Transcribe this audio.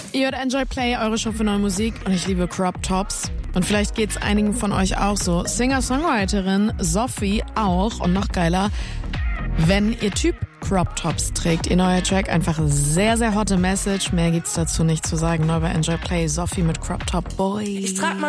Ihr hört Enjoy Play, eure Show für neue Musik und ich liebe Crop Tops. Und vielleicht geht's einigen von euch auch so. Singer-Songwriterin Sophie auch und noch geiler, wenn ihr Typ Crop Tops trägt. Ihr neuer Track, einfach sehr, sehr hotte Message. Mehr gibt's dazu nicht zu sagen. Neu bei Enjoy Play, Sophie mit Crop Top Boy. Ich trag